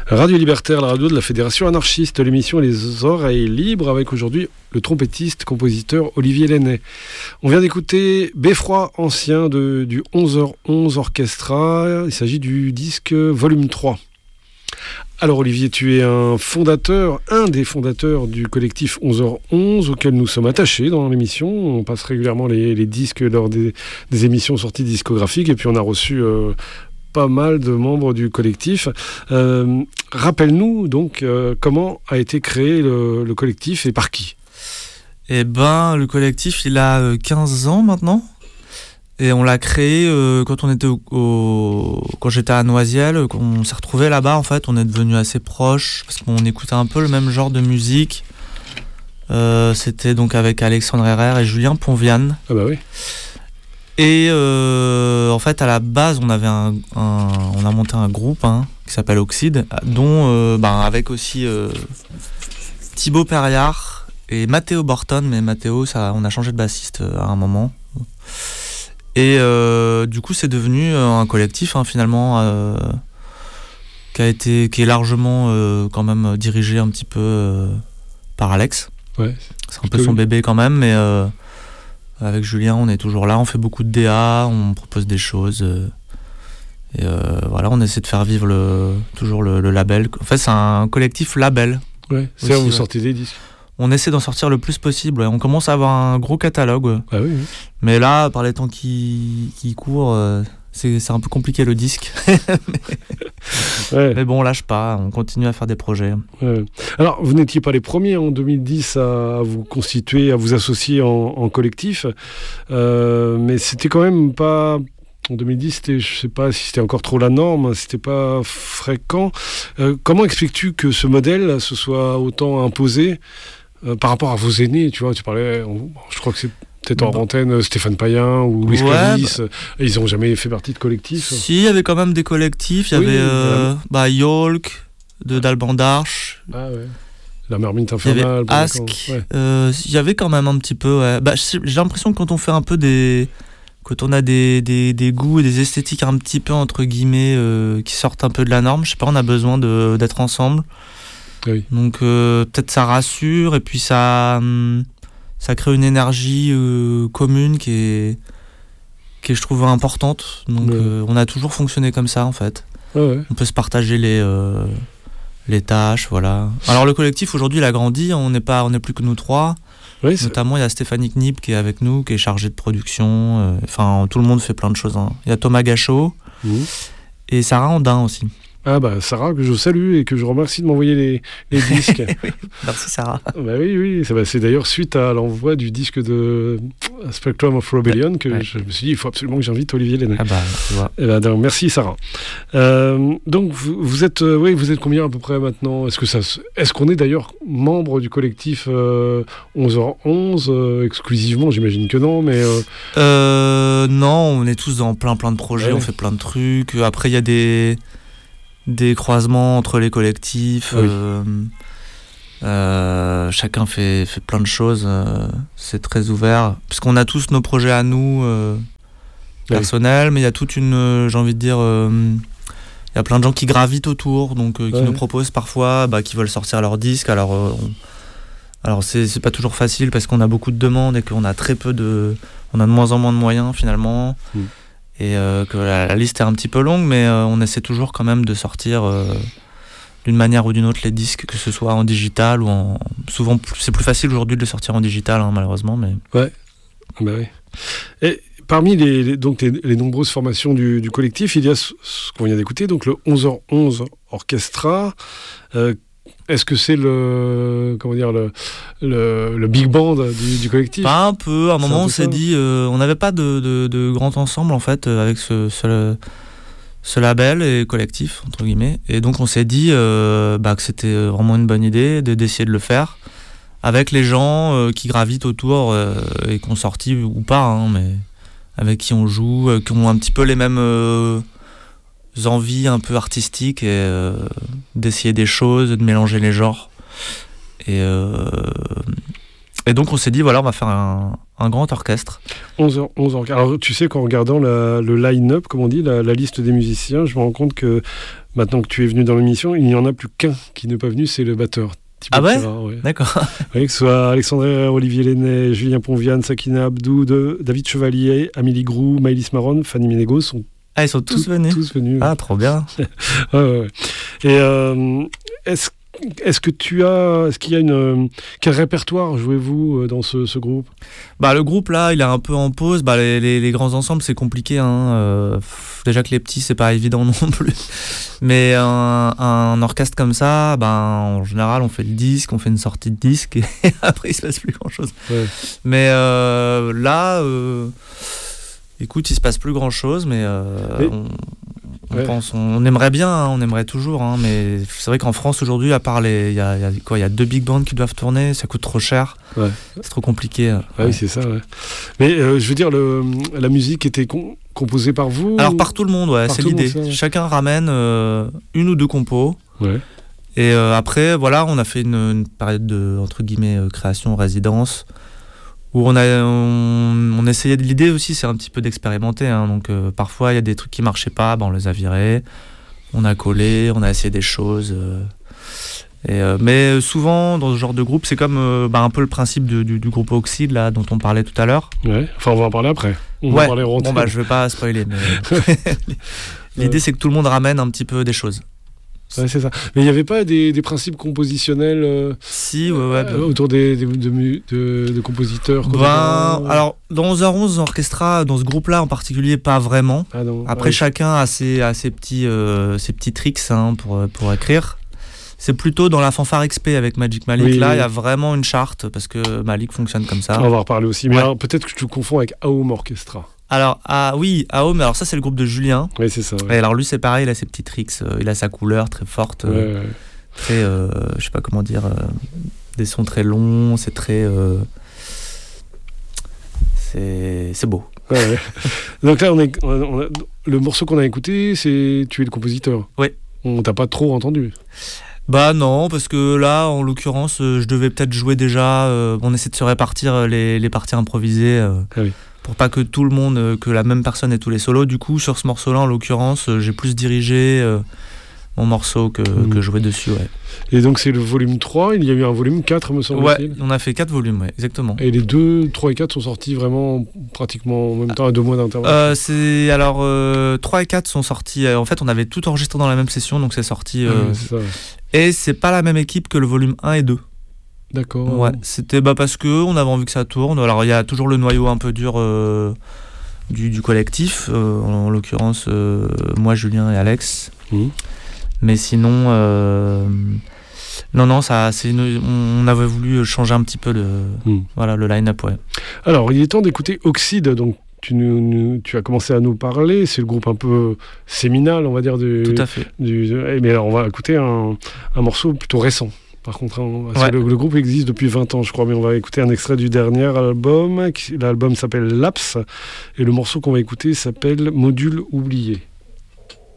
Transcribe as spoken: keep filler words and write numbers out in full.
Radio Libertaire, la radio de la Fédération anarchiste, l'émission Les Oreilles Libres, avec aujourd'hui le trompettiste, compositeur Olivier Lenné. On vient d'écouter Beffroi ancien de, du onze heures onze Orchestra. Il s'agit du disque volume trois. Alors Olivier, tu es un fondateur, un des fondateurs du collectif onze heures onze, auquel nous sommes attachés dans l'émission. On passe régulièrement les, les disques lors des, des émissions sorties discographiques, et puis on a reçu euh, pas mal de membres du collectif. Euh, rappelle-nous donc euh, comment a été créé le, le collectif et par qui ? Eh ben, le collectif, il a quinze ans maintenant. Et on l'a créé euh, quand on était au, au quand j'étais à Noisiel, quand on s'est retrouvés là-bas. En fait, on est devenus assez proches parce qu'on écoutait un peu le même genre de musique. Euh, c'était donc avec Alexandre Herrère et Julien Ponviane. Ah bah oui. Et euh, en fait, à la base, on avait un, un on a monté un groupe hein, qui s'appelle Oxide, dont euh, ben, avec aussi euh, Thibaut Perriard et Matteo Borton, mais Matteo, ça, on a changé de bassiste à un moment. Et euh, du coup, c'est devenu un collectif hein, finalement euh, qui a été, qui est largement euh, quand même dirigé un petit peu euh, par Alex. Ouais. C'est un peu son bébé quand même, mais euh, avec Julien, on est toujours là. On fait beaucoup de D A, on propose des choses. Euh, et euh, voilà, on essaie de faire vivre le, toujours le, le label. En fait, c'est un collectif label. Ouais. C'est là où vous ouais. sortez des disques. On essaie d'en sortir le plus possible. Ouais. On commence à avoir un gros catalogue. Ouais. Ah oui, oui. Mais là, par les temps qui, qui courent, euh, c'est, c'est un peu compliqué le disque. mais, ouais. mais bon, on lâche pas. On continue à faire des projets. Ouais. Alors, vous n'étiez pas les premiers en deux mille dix à vous constituer, à vous associer en, en collectif. Euh, mais c'était quand même pas... En deux mille dix, c'était, je ne sais pas si c'était encore trop la norme, c'était pas fréquent. Euh, comment expliques-tu que ce modèle se soit autant imposé euh, par rapport à vos aînés ? Tu vois, tu parlais, on, je crois que c'est peut-être en antenne, Stéphane Payen ou Louis ouais, Clovis, bah, ils n'ont jamais fait partie de collectifs. Si, il y avait quand même des collectifs. Il y oui, avait euh, bah, Yolk, de d'Alban d'Arche. Ah ouais. La Marmite Infernale. Il y avait Ask. Il ouais. euh, y avait quand même un petit peu. Ouais. Bah, j'ai l'impression que quand on fait un peu des. Quand on a des, des, des goûts et des esthétiques un petit peu, entre guillemets, euh, qui sortent un peu de la norme, je sais pas, on a besoin de, d'être ensemble. Oui. Donc euh, peut-être ça rassure, et puis ça, ça crée une énergie euh, commune qui est, qui est, je trouve, importante. Donc ouais. euh, on a toujours fonctionné comme ça, en fait. Ah ouais. On peut se partager les, euh, les tâches, voilà. Alors le collectif, aujourd'hui, il a grandi, on n'est pas, on n'est plus que nous trois. Oui, notamment, il y a Stéphanie Knip qui est avec nous, qui est chargée de production. Enfin, euh, tout le monde fait plein de choses. Hein. Il y a Thomas Gachot mmh. et Sarah Andin aussi. Ah bah Sarah, que je salue et que je remercie de m'envoyer les, les disques. oui, merci Sarah. Bah oui, oui, c'est, bah, c'est d'ailleurs suite à l'envoi du disque de Spectrum of Rebellion que ouais. je me suis dit, il faut absolument que j'invite Olivier Lenné. Ah bah, tu vois. Et bah, donc, merci Sarah. Euh, donc vous, vous êtes, euh, oui, vous êtes combien à peu près maintenant ? Est-ce que ça, est-ce qu'on est d'ailleurs membre du collectif euh, onze heures onze euh, exclusivement ? J'imagine que non, mais. Euh... Euh, non, on est tous dans plein plein de projets, ouais. On fait plein de trucs. Après, il y a des des croisements entre les collectifs. Oui. Euh, euh, chacun fait, fait plein de choses. Euh, c'est très ouvert. Parce qu'on a tous nos projets à nous, euh, personnels, oui. Mais il y a toute une, j'ai envie de dire, il euh, y a plein de gens qui gravitent autour, donc euh, qui ouais. nous proposent parfois, bah, qui veulent sortir leur disque. Alors, euh, on, alors c'est, c'est pas toujours facile parce qu'on a beaucoup de demandes et qu'on a très peu de, on a de moins en moins de moyens finalement. Mm. Et euh, que la, la liste est un petit peu longue, mais euh, on essaie toujours quand même de sortir euh, d'une manière ou d'une autre les disques, que ce soit en digital ou en... Souvent, c'est plus facile aujourd'hui de les sortir en digital, hein, malheureusement. Mais... Ouais, bah oui. Et parmi les, les, donc les, les nombreuses formations du, du collectif, il y a ce, ce qu'on vient d'écouter, donc le onze heures onze Orchestra. Euh, Est-ce que c'est le comment dire le le, le big band du, du collectif ? Pas un peu. À un moment, un on s'est ça. dit, euh, on n'avait pas de, de, de grand ensemble en fait euh, avec ce, ce ce label et collectif entre guillemets. Et donc on s'est dit euh, bah, que c'était vraiment une bonne idée de, d'essayer de le faire avec les gens euh, qui gravitent autour euh, et qui ont sorti ou pas, hein, mais avec qui on joue, euh, qui ont un petit peu les mêmes euh, envies un peu artistiques et euh, d'essayer des choses, de mélanger les genres. Et, euh, et donc on s'est dit, voilà, on va faire un, un grand orchestre. onze heures, onze heures. Alors tu sais qu'en regardant la, le line-up, comme on dit, la, la liste des musiciens, je me rends compte que maintenant que tu es venu dans l'émission, il n'y en a plus qu'un qui n'est pas venu, c'est le batteur. Ah ouais, ouais. D'accord. Oui, que ce soit Alexandre Herrère, Olivier Lenné, Julien Ponviane, Sakina Abdou, de, David Chevalier, Amélie Grou, Maëlys Maron, Fanny Ménégo sont Ah, ils sont tous tout, venus tous venus. Ah, trop bien. ouais, ouais, ouais. Et euh, est-ce, est-ce que tu as... Est-ce qu'il y a une... Quel répertoire jouez-vous dans ce, ce groupe ? Bah, le groupe, là, il est un peu en pause. Bah, les, les, les grands ensembles, c'est compliqué. Hein. Euh, déjà que les petits, c'est pas évident non plus. Mais un, un orchestre comme ça, ben, en général, on fait le disque, on fait une sortie de disque, et après, il se passe plus grand-chose. Ouais. Mais euh, là... Euh, Écoute, il se passe plus grand chose, mais, euh, mais on, on, ouais. pense, on aimerait bien, hein, on aimerait toujours, hein, mais c'est vrai qu'en France aujourd'hui, à part les, il y a, y a quoi, il y a deux big bands qui doivent tourner, ça coûte trop cher, ouais. c'est trop compliqué. Ouais, ouais. Oui, c'est ça. Ouais. Mais euh, je veux dire, le, la musique était con, composée par vous ? Alors par tout le monde, ouais, c'est l'idée. Monde, ça, ouais. Chacun ramène euh, une ou deux compos. Ouais. Et euh, après, voilà, on a fait une, une période de entre guillemets euh, création, résidence. Où on a on, on essayait de l'idée aussi, c'est un petit peu d'expérimenter. Hein, donc euh, parfois il y a des trucs qui marchaient pas, ben, on les a virés, on a collé, on a essayé des choses. Euh, et, euh, mais souvent dans ce genre de groupe, c'est comme euh, ben, un peu le principe de, du, du groupe Oxide là dont on parlait tout à l'heure. Ouais. Enfin on va en parler après. On ouais. va parler bon bah je vais pas spoiler, mais l'idée c'est que tout le monde ramène un petit peu des choses. Ouais, c'est ça. Mais il n'y avait pas des, des principes compositionnels euh, si, ouais, ouais, euh, autour des, des, de, de, de compositeurs ben, euh... Alors, dans onze heures onze Orchestra, dans ce groupe-là en particulier, pas vraiment. Ah non, Après, ouais. chacun a ses, a ses, petits, euh, ses petits tricks hein, pour, pour écrire. C'est plutôt dans la fanfare X P avec Magic Malik. Oui, là, il oui. y a vraiment une charte parce que Malik fonctionne comme ça. On va en reparler aussi. Mais ouais. alors, peut-être que tu le confonds avec Aum Orchestra. Alors, ah, oui, Aum, alors ça, c'est le groupe de Julien. Oui, c'est ça. Ouais. Et alors, lui, c'est pareil, il a ses petits tricks. Euh, il a sa couleur très forte. Ouais, euh, ouais. Très, euh, je sais pas comment dire, euh, des sons très longs. C'est très. Euh, c'est, c'est beau. Ouais, ouais. Donc là, on est, on a, le morceau qu'on a écouté, c'est Tu es le compositeur. Oui. On t'a pas trop entendu. Bah non, parce que là, en l'occurrence, euh, je devais peut-être jouer déjà. Euh, on essaie de se répartir les, les parties improvisées. Euh, ah oui. Pour pas que tout le monde, euh, que la même personne ait tous les solos. Du coup, sur ce morceau-là, en l'occurrence, euh, j'ai plus dirigé euh, mon morceau que, mmh. que joué dessus. Ouais. Et donc, c'est le volume trois. Il y a eu un volume quatre, me semble-t-il. Ouais, on a fait quatre volumes, ouais, exactement. Et les deux, trois et quatre sont sortis vraiment pratiquement en même temps, à deux mois d'intervalle. Euh, c'est, alors, euh, trois et quatre sont sortis. Euh, en fait, on avait tout enregistré dans la même session, donc c'est sorti. Euh, ah, c'est ça, ouais. Et c'est pas la même équipe que le volume un et deux. D'accord. Ouais, c'était bah, parce qu'on avait envie que ça tourne. Alors, il y a toujours le noyau un peu dur euh, du, du collectif, euh, en l'occurrence, euh, moi, Julien et Alex. Mmh. Mais sinon, euh, non, non, ça, c'est une, on avait voulu changer un petit peu le, mmh. voilà, le line-up. Ouais. Alors, il est temps d'écouter Oxide, donc. Tu, nous, tu as commencé à nous parler, c'est le groupe un peu séminal, on va dire. Du, Tout à fait. Du, mais alors, on va écouter un, un morceau plutôt récent. Par contre, hein, ouais. le, le groupe existe depuis vingt ans, je crois, mais on va écouter un extrait du dernier album. L'album s'appelle Laps, et le morceau qu'on va écouter s'appelle Module oublié.